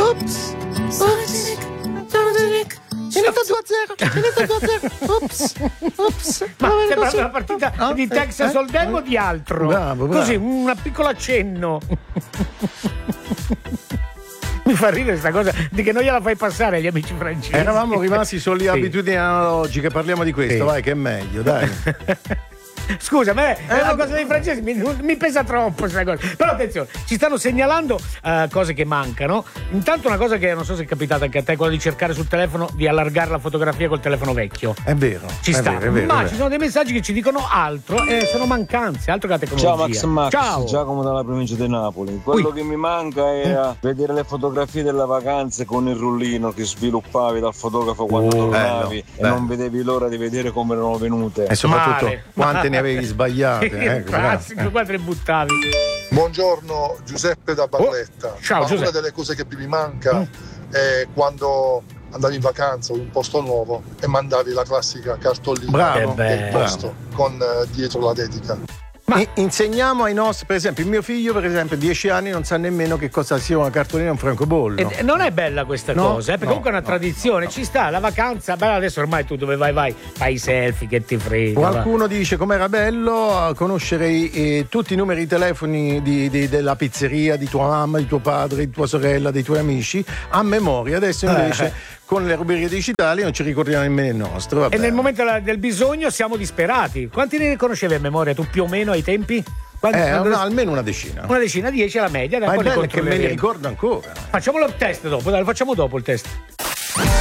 Ops. Finito 2-0. Ops. Ma sembra una partita di Texas Hold'em o di altro? Bravo. Così, un piccolo accenno. Mi fa ridere questa cosa di che non gliela fai passare agli amici francesi. Eravamo rimasti sulle Sì. abitudini analogiche, parliamo di questo, Sì. vai che è meglio, dai. Scusa, ma la cosa dei francesi mi pesa troppo questa cosa. Però attenzione, ci stanno segnalando cose che mancano. Intanto una cosa che non so se è capitata anche a te, quella di cercare sul telefono di allargare la fotografia col telefono vecchio. È vero. Ci è sta, vero, è vero, ma è ci vero. sono dei messaggi che ci dicono altro e sono mancanze, altro che la tecnologia. Ciao Max, Ciao. Giacomo dalla provincia di Napoli. Quello che mi manca è vedere le fotografie delle vacanze con il rullino che sviluppavi dal fotografo quando tornavi bello. non vedevi l'ora di vedere come erano venute. E soprattutto Male. quante ne avevi sbagliate. Classico, qua te le buttavi. Buongiorno, Giuseppe da Barletta. ciao, Ma Giuseppe. una delle cose che più mi manca è quando andavi in vacanza o in un posto nuovo e mandavi la classica cartolina Bravo, del posto con dietro la dedica. Ma- insegniamo ai nostri, per esempio, il mio figlio, per esempio, 10 anni non sa nemmeno che cosa sia una cartolina e un francobollo. Non è bella questa No, cosa, perché no, comunque è una tradizione, ci sta, la vacanza, beh, adesso ormai tu dove vai, fai i selfie che ti frega. Qualcuno dice com'era bello conoscere tutti i numeri di telefoni della pizzeria, di tua mamma, di tuo padre, di tua sorella, dei tuoi amici a memoria. Adesso invece con le rubriche digitali non ci ricordiamo nemmeno il nostro. Vabbè. E nel momento del bisogno siamo disperati. Quanti ne conoscevi a memoria tu più o meno ai tempi? Almeno una decina. Una decina, 10 è la media. Ma poi è li bello che me li controlleremo. ricordo ancora. Facciamolo il test dopo, dai, lo facciamo dopo il test.